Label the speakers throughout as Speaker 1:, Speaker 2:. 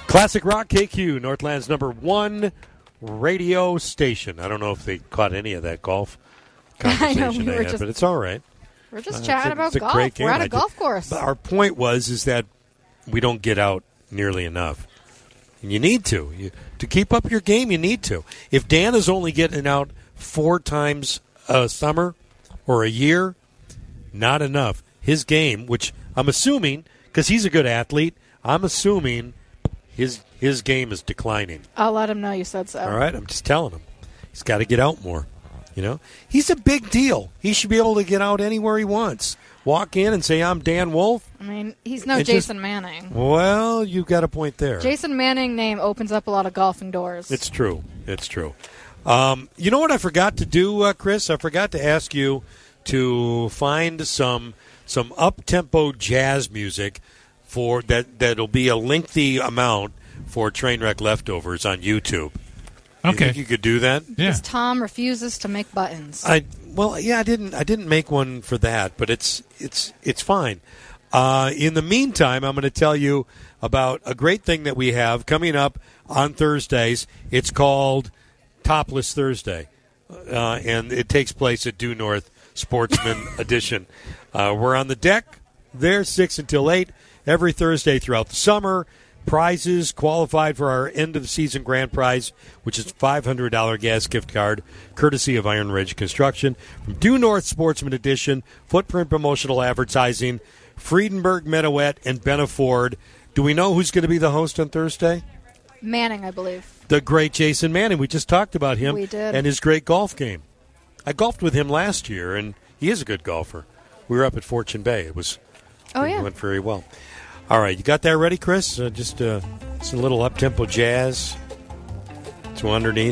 Speaker 1: Classic Rock KQ, Northland's number one radio station. I don't know if they caught any of that golf conversation I had, but it's all right.
Speaker 2: We're just chatting about golf. We're at a golf course.
Speaker 1: Our point is that we don't get out nearly enough. And you need to. To keep up your game, you need to. If Dan is only getting out 4 times a summer or a year, not enough. His game, which I'm assuming, because he's a good athlete, I'm assuming his game is declining.
Speaker 2: I'll let him know you said so.
Speaker 1: All right? I'm just telling him. He's got to get out more. You know? He's a big deal. He should be able to get out anywhere he wants. Walk in and say, I'm Dan Wolf.
Speaker 2: I mean, he's no Jason Manning.
Speaker 1: Well, you've got a point there.
Speaker 2: Jason Manning name opens up a lot of golfing doors.
Speaker 1: It's true. It's true. You know what I forgot to do, Chris? I forgot to ask you to find some up-tempo jazz music for that'll be a lengthy amount for Trainwreck Leftovers on YouTube.
Speaker 3: Okay.
Speaker 1: You think you could do that?
Speaker 3: Yeah.
Speaker 2: Because Tom refuses to make buttons.
Speaker 1: I didn't make one for that, but it's fine. In the meantime, I'm going to tell you about a great thing that we have coming up on Thursdays. It's called Topless Thursday, and it takes place at Due North Sportsman Edition. We're on the deck there 6 until 8 every Thursday throughout the summer. Prizes qualified for our end-of-the-season grand prize, which is a $500 gas gift card, courtesy of Iron Ridge Construction. From Due North Sportsman Edition, Footprint Promotional Advertising, Friedenberg Meadowet, and Benna Ford. Do we know who's going to be the host on Thursday?
Speaker 2: Manning, I believe.
Speaker 1: The great Jason Manning. We just talked about him.
Speaker 2: We did.
Speaker 1: And his great golf game. I golfed with him last year, and he is a good golfer. We were up at Fortune Bay. It went very well. All right, you got that ready, Chris? Just a little up-tempo jazz to underneath.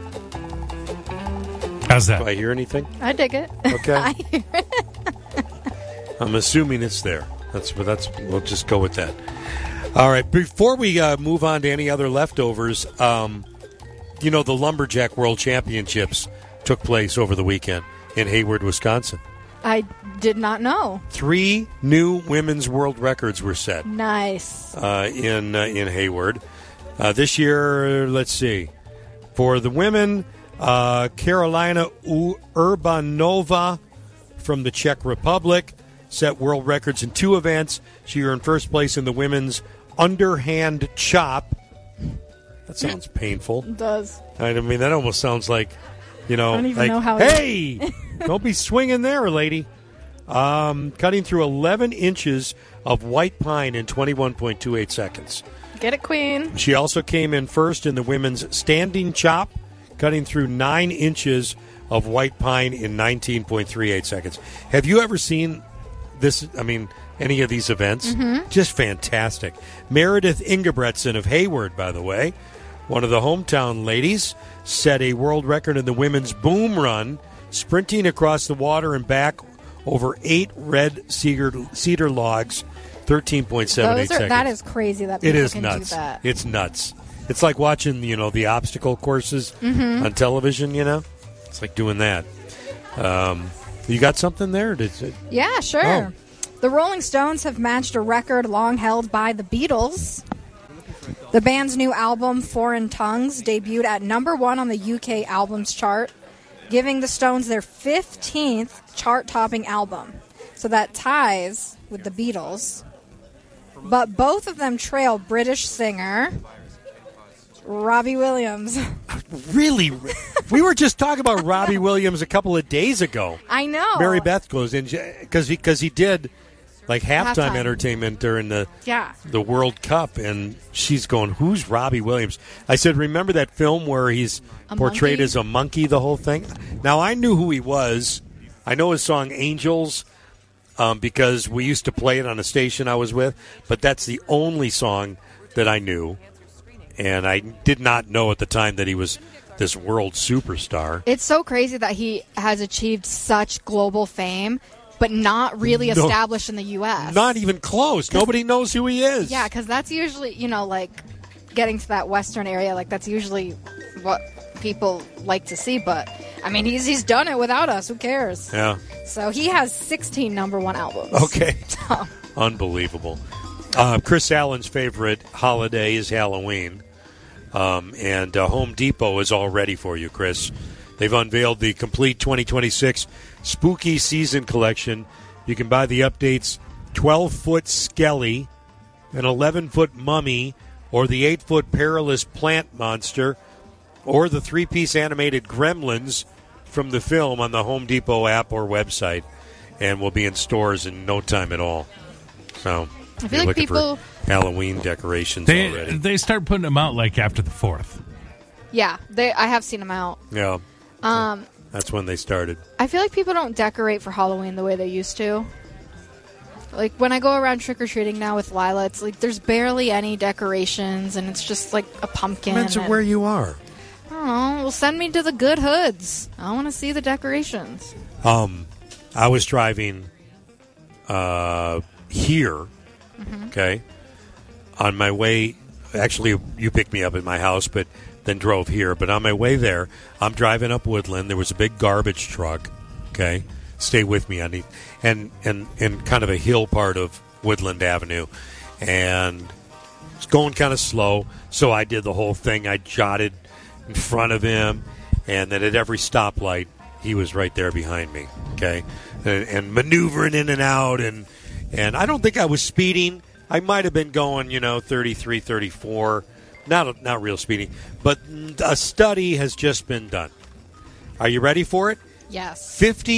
Speaker 3: How's that?
Speaker 1: Do I hear anything?
Speaker 2: I dig it.
Speaker 1: Okay.
Speaker 2: I hear it.
Speaker 1: I'm assuming it's there. We'll just go with that. All right, before we move on to any other leftovers, the Lumberjack World Championships took place over the weekend in Hayward, Wisconsin.
Speaker 2: I did not know.
Speaker 1: 3 new women's world records were set.
Speaker 2: Nice.
Speaker 1: In Hayward. This year, let's see. For the women, Carolina Urbanova from the Czech Republic set world records in 2 events. She earned first place in the women's underhand chop. That sounds painful.
Speaker 2: It does.
Speaker 1: I mean, that almost sounds like,
Speaker 2: I don't even know how.
Speaker 1: Hey, don't be swinging there, lady. Cutting through 11 inches of white pine in 21.28 seconds.
Speaker 2: Get it, Queen.
Speaker 1: She also came in first in the women's standing chop, cutting through 9 inches of white pine in 19.38 seconds. Have you ever seen this? I mean, any of these events?
Speaker 2: Mm-hmm.
Speaker 1: Just fantastic. Meredith Ingebretson of Hayward, by the way, one of the hometown ladies, set a world record in the women's boom run, sprinting across the water and back over 8 red cedar logs, 13.78 seconds.
Speaker 2: That is crazy that people can do that.
Speaker 1: It's nuts. It's like watching, the obstacle courses on television, It's like doing that. You got something there?
Speaker 2: Yeah, sure.
Speaker 1: Oh.
Speaker 2: The Rolling Stones have matched a record long held by the Beatles. The band's new album, Foreign Tongues, debuted at number 1 on the UK albums chart, giving the Stones their 15th chart-topping album. So that ties with the Beatles. But both of them trail British singer Robbie Williams.
Speaker 1: Really? We were just talking about Robbie Williams a couple of days ago.
Speaker 2: I know.
Speaker 1: Mary Beth goes in because he did like halftime entertainment during the World Cup, and she's going, "Who's Robbie Williams?" I said, "Remember that film where he's portrayed as a monkey, the whole thing?" Now I knew who he was. I know his song "Angels" because we used to play it on a station I was with, but that's the only song that I knew, and I did not know at the time that he was this world superstar.
Speaker 2: It's so crazy that he has achieved such global fame, but not really established in the U.S.
Speaker 1: Not even close. Nobody knows who he is.
Speaker 2: Yeah, because that's usually, like getting to that Western area, like that's usually what people like to see. But, I mean, he's done it without us. Who cares?
Speaker 1: Yeah.
Speaker 2: So he has 16 number 1 albums.
Speaker 1: Okay. Unbelievable. Chris Allen's favorite holiday is Halloween, and Home Depot is all ready for you, Chris. They've unveiled the complete 2026 Spooky Season Collection. You can buy the updates 12-foot Skelly, an 11-foot Mummy, or the 8-foot Perilous Plant Monster, or the 3-piece animated Gremlins from the film on the Home Depot app or website, and will be in stores in no time at all. So
Speaker 2: I feel like people
Speaker 1: for Halloween decorations already.
Speaker 3: They start putting them out like after the 4th.
Speaker 2: Yeah, I have seen them out.
Speaker 1: Yeah. That's when they started.
Speaker 2: I feel like people don't decorate for Halloween the way they used to. Like, when I go around trick-or-treating now with Lila, it's like there's barely any decorations, and it's just like a pumpkin.
Speaker 1: Depends on where you are.
Speaker 2: I don't know. Well, send me to the good hoods. I want to see the decorations.
Speaker 1: I was driving here, okay, on my way. Actually, you picked me up at my house, but then drove here. But on my way there, I'm driving up Woodland. There was a big garbage truck, okay. Stay with me on the and kind of a hill part of Woodland Avenue, and it's going kind of slow. So I did the whole thing. I jotted in front of him, and then at every stoplight, he was right there behind me. Okay, and maneuvering in and out, and I don't think I was speeding. I might have been going, 33, 34, not real speeding. But a study has just been done. Are you ready for it?
Speaker 2: Yes.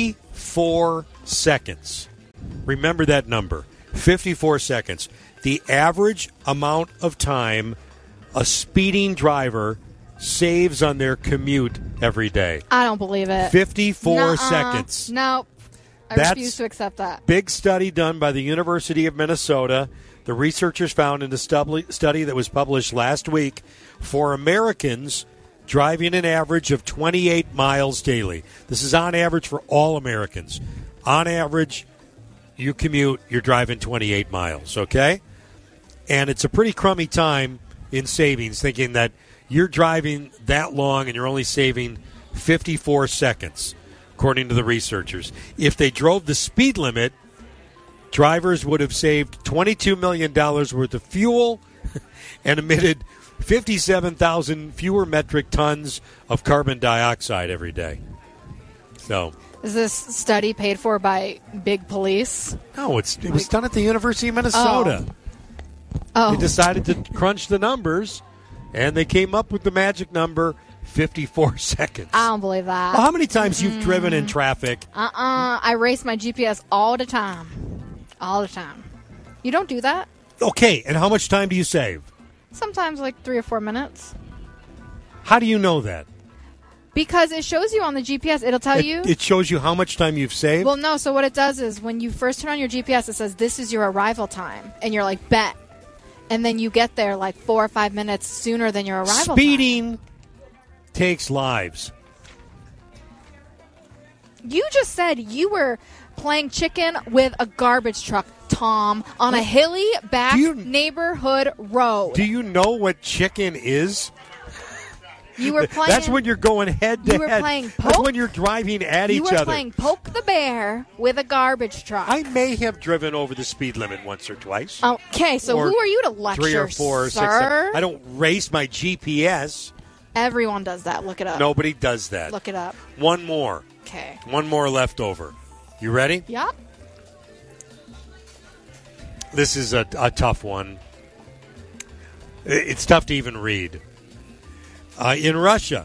Speaker 1: 54 seconds. Remember that number. 54 seconds. The average amount of time a speeding driver saves on their commute every day.
Speaker 2: I don't believe it.
Speaker 1: 54 seconds.
Speaker 2: Nope. I refuse to accept that.
Speaker 1: Big study done by the University of Minnesota. The researchers found in a study that was published last week, for Americans driving an average of 28 miles daily. This is on average for all Americans. On average, you commute, you're driving 28 miles, okay? And it's a pretty crummy time in savings, thinking that you're driving that long and you're only saving 54 seconds, according to the researchers. If they drove the speed limit, drivers would have saved $22 million worth of fuel and emitted 57,000 fewer metric tons of carbon dioxide every day. So,
Speaker 2: is this study paid for by Big Police?
Speaker 1: No, it was done at the University of Minnesota.
Speaker 2: Oh.
Speaker 1: They decided to crunch the numbers, and they came up with the magic number, 54 seconds.
Speaker 2: I don't believe that.
Speaker 1: Well, how many times you've driven in traffic?
Speaker 2: I race my GPS all the time. All the time. You don't do that?
Speaker 1: Okay, and how much time do you save?
Speaker 2: Sometimes like 3 or 4 minutes.
Speaker 1: How do you know that?
Speaker 2: Because it shows you on the GPS. It'll tell you.
Speaker 1: It shows you how much time you've saved?
Speaker 2: Well, no. So what it does is when you first turn on your GPS, it says, this is your arrival time. And you're like, bet. And then you get there like 4 or 5 minutes sooner than your arrival time.
Speaker 1: Speeding takes lives.
Speaker 2: You just said you were playing chicken with a garbage truck, Tom, on a hilly back neighborhood road.
Speaker 1: Do you know what chicken is?
Speaker 2: You were playing.
Speaker 1: That's when you're going head to head.
Speaker 2: You were playing poke.
Speaker 1: That's when you're driving at each other.
Speaker 2: You were playing poke the bear with a garbage truck.
Speaker 1: I may have driven over the speed limit once or twice.
Speaker 2: Okay, so who are you to lecture,
Speaker 1: 3 or 4 or 6. I don't race my GPS.
Speaker 2: Everyone does that. Look it up.
Speaker 1: Nobody does that.
Speaker 2: Look it up.
Speaker 1: One more.
Speaker 2: Okay.
Speaker 1: One more left over. You ready?
Speaker 2: Yep.
Speaker 1: This is a tough one. It's tough to even read. In Russia,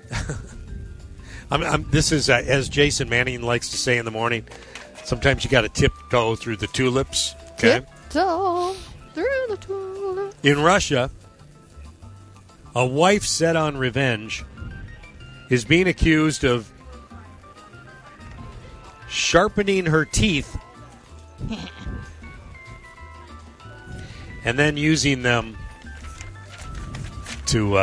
Speaker 1: this is, as Jason Manning likes to say in the morning, sometimes you got to tiptoe through the tulips. Okay?
Speaker 2: Tiptoe through the tulips.
Speaker 1: In Russia, a wife set on revenge is being accused of sharpening her teeth and then using them to,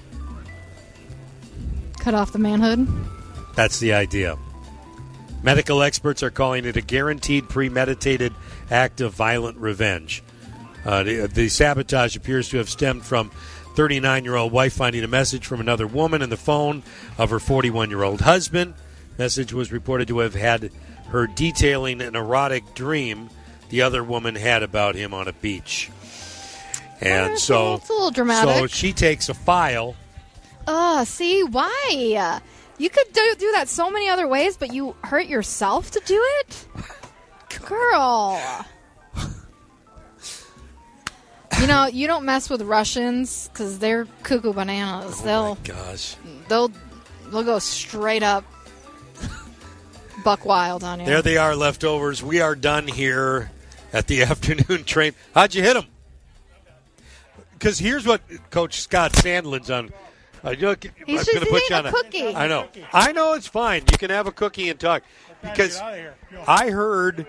Speaker 2: cut off the manhood?
Speaker 1: That's the idea. Medical experts are calling it a guaranteed premeditated act of violent revenge. The sabotage appears to have stemmed from 39-year-old wife finding a message from another woman in the phone of her 41-year-old husband. Message was reported to have had her detailing an erotic dream the other woman had about him on a beach. And
Speaker 2: it's a little dramatic.
Speaker 1: So she takes a file.
Speaker 2: See, why? You could do that so many other ways, but you hurt yourself to do it? Girl. You don't mess with Russians because they're cuckoo bananas.
Speaker 1: Oh, my gosh.
Speaker 2: They'll go straight up buck wild on you.
Speaker 1: There they are, leftovers. We are done here at the afternoon train. How'd you hit them? Because here's what Coach Scott Sandlin's on.
Speaker 2: He's going to
Speaker 1: put you on
Speaker 2: a cookie.
Speaker 1: I know it's fine. You can have a cookie and talk. Because I heard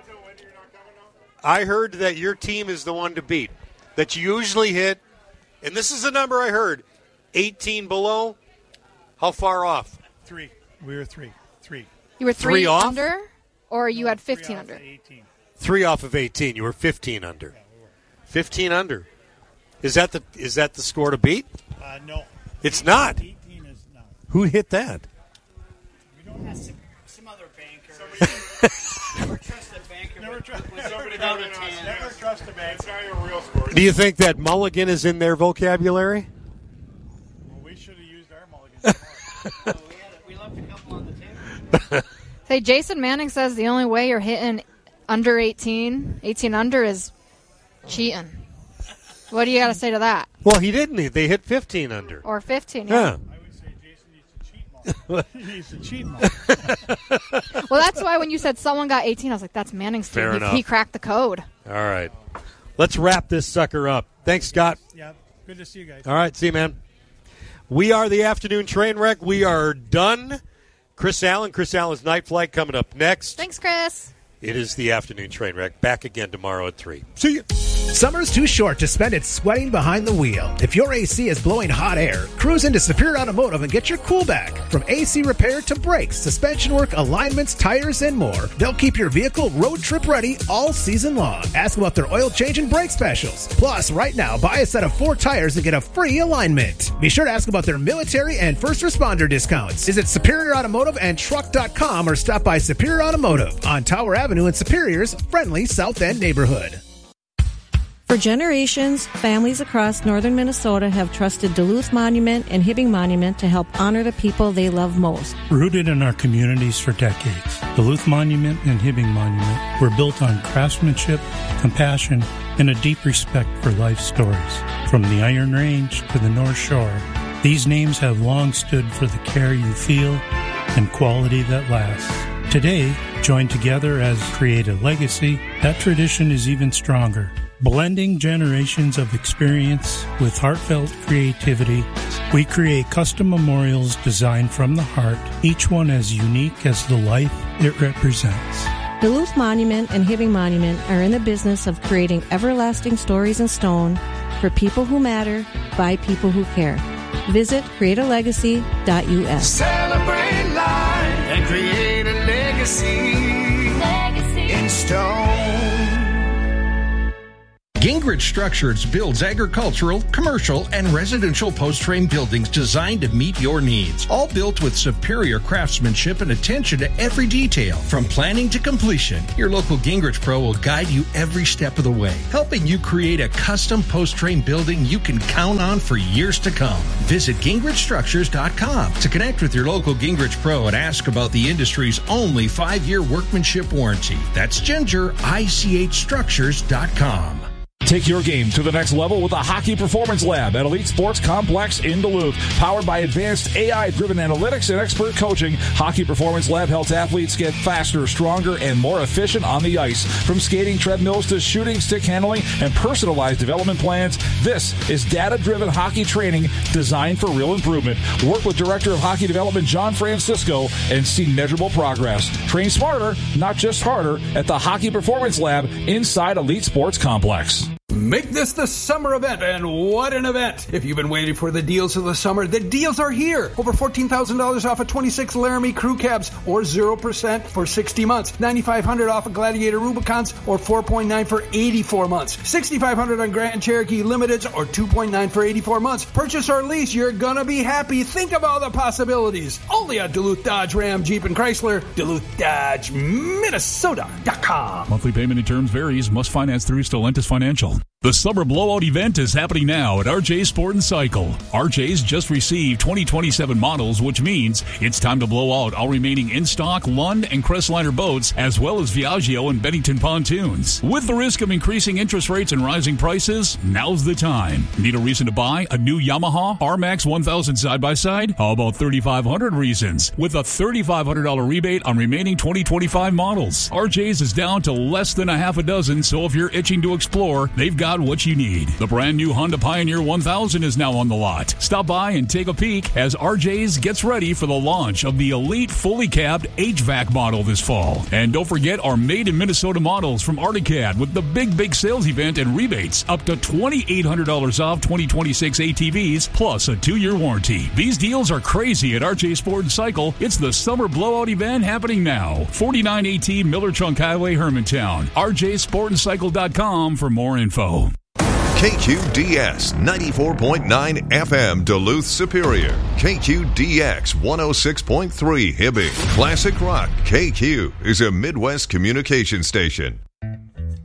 Speaker 1: that your team is the one to beat. That you usually hit, and this is the number I heard, 18 below. How far off?
Speaker 4: 3. We were 3.
Speaker 2: You were 3
Speaker 1: off?
Speaker 2: under, or you had 15 under?
Speaker 4: 18.
Speaker 1: 3 off of 18. You were 15 under.
Speaker 4: Yeah, we were.
Speaker 1: 15 under. Is that the score to beat?
Speaker 4: No.
Speaker 1: It's not.
Speaker 4: 18 is no.
Speaker 1: Who hit that?
Speaker 4: We don't have
Speaker 5: some other banker. Never trust a banker. Never trust
Speaker 4: a banker.
Speaker 5: It's not your real score.
Speaker 1: Do you think that mulligan is in their vocabulary?
Speaker 4: Well, we should have used our mulligan.
Speaker 5: We left a couple on the table.
Speaker 2: Hey, Jason Manning says the only way you're hitting under 18 under is cheating. What do you got to say to that?
Speaker 1: Well, he didn't. They hit 15 under.
Speaker 2: Or 15,
Speaker 1: Yeah.
Speaker 4: I would say Jason needs to cheat more.
Speaker 2: Well, that's why when you said someone got 18, I was like, that's Manning's team.
Speaker 1: Fair enough.
Speaker 2: He cracked the code.
Speaker 1: All right. Let's wrap this sucker up. Thanks, Scott.
Speaker 4: Yeah, good to see you guys.
Speaker 1: All right, see you, man. We are the afternoon train wreck. We are done. Chris Allen's night flight coming up next.
Speaker 2: Thanks, Chris.
Speaker 1: It is the afternoon train wreck. Back again tomorrow at 3. See you.
Speaker 6: Summer's too short to spend it sweating behind the wheel. If your AC is blowing hot air, cruise into Superior Automotive and get your cool back. From AC repair to brakes, suspension work, alignments, tires, and more, they'll keep your vehicle road trip ready all season long. Ask about their oil change and brake specials. Plus, right now, buy a set of 4 tires and get a free alignment. Be sure to ask about their military and first responder discounts. Visit Superior Automotive and Truck.com or stop by Superior Automotive on Tower Avenue in Superior's friendly South End neighborhood.
Speaker 7: For generations, families across northern Minnesota have trusted Duluth Monument and Hibbing Monument to help honor the people they love most.
Speaker 8: Rooted in our communities for decades, Duluth Monument and Hibbing Monument were built on craftsmanship, compassion, and a deep respect for life stories. From the Iron Range to the North Shore, these names have long stood for the care you feel and quality that lasts. Today, joined together as create a legacy, that tradition is even stronger. Blending generations of experience with heartfelt creativity, we create custom memorials designed from the heart, each one as unique as the life it represents.
Speaker 7: Duluth Monument and Hibbing Monument are in the business of creating everlasting stories in stone for people who matter, by people who care. Visit createalegacy.us.
Speaker 9: Celebrate life and create a legacy in stone.
Speaker 10: Gingrich Structures builds agricultural, commercial, and residential post-frame buildings designed to meet your needs. All built with superior craftsmanship and attention to every detail. From planning to completion, your local Gingrich Pro will guide you every step of the way, helping you create a custom post-frame building you can count on for years to come. Visit GingrichStructures.com to connect with your local Gingrich Pro and ask about the industry's only 5-year workmanship warranty. That's GingrichStructures.com.
Speaker 11: Take your game to the next level with the Hockey Performance Lab at Elite Sports Complex in Duluth. Powered by advanced AI-driven analytics and expert coaching, Hockey Performance Lab helps athletes get faster, stronger, and more efficient on the ice. From skating treadmills to shooting, stick handling, and personalized development plans, this is data-driven hockey training designed for real improvement. Work with Director of Hockey Development John Francisco and see measurable progress. Train smarter, not just harder, at the Hockey Performance Lab inside Elite Sports Complex.
Speaker 12: Make this the summer event, and what an event! If you've been waiting for the deals of the summer, the deals are here. Over $14,000 off of 26 Laramie crew cabs, or 0% for 60 months. $9,500 off of Gladiator Rubicons, or 4.9 for 84 months. $6,500 on Grand Cherokee Limiteds, or 2.9 for 84 months. Purchase or lease, you're gonna be happy. Think of all the possibilities. Only at Duluth Dodge Ram Jeep and Chrysler. Duluth Dodge, Minnesota.com.
Speaker 11: Monthly payment and terms varies. Must finance through Stellantis Financial. The Summer Blowout event is happening now at RJ's Sport and Cycle. RJ's just received 2027 models, which means it's time to blow out all remaining in-stock Lund and Crestliner boats, as well as Viaggio and Bennington pontoons. With the risk of increasing interest rates and rising prices, now's the time. Need a reason to buy a new Yamaha RMAX 1000 side-by-side? How about 3,500 reasons? With a $3,500 rebate on remaining 2025 models. RJ's is down to less than a half a dozen, so if you're itching to explore, they've got what you need. The brand new Honda Pioneer 1000 is now on the lot. Stop by and take a peek as RJ's gets ready for the launch of the elite fully cabbed HVAC model this fall. And don't forget our made in Minnesota models from Articad with the big sales event and rebates up to $2,800 off 2026 ATVs plus a 2-year warranty. These deals are crazy at RJ Sport and Cycle. It's the Summer Blowout event happening now. 49AT Miller Trunk Highway, Hermantown. RJSportandCycle.com for more info.
Speaker 13: KQDS 94.9 FM Duluth Superior. KQDX 106.3 Hibbing. Classic Rock KQ is a Midwest communication station.